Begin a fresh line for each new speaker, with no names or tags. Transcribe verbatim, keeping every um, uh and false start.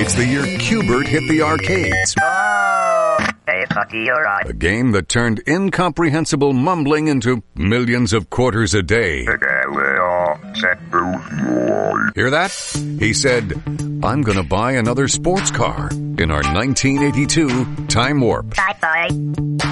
It's the year Q*bert hit the arcades.
Oh, hey, Bucky, you're right.
A game that turned incomprehensible mumbling into millions of quarters a day. Hear that? He said, I'm going to buy another sports car in our nineteen eighty-two Time Warp.
Bye-bye.